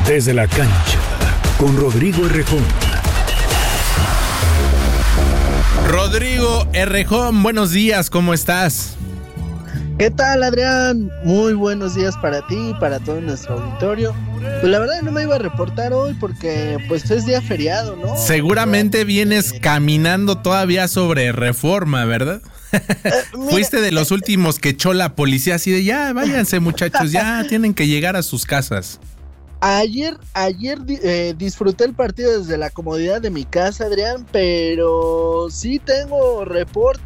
Desde la cancha, con Rodrigo Errejón. Rodrigo Errejón, buenos días, ¿cómo estás? ¿Qué tal, Adrián? Muy buenos días para ti y para todo nuestro auditorio. Pues la verdad no me iba a reportar hoy porque pues es día feriado, ¿no? Seguramente vienes caminando todavía sobre Reforma, ¿verdad? Fuiste de los últimos que echó la policía así de ya, váyanse muchachos, ya tienen que llegar a sus casas. Ayer disfruté el partido desde la comodidad de mi casa, Adrián, pero sí tengo reporte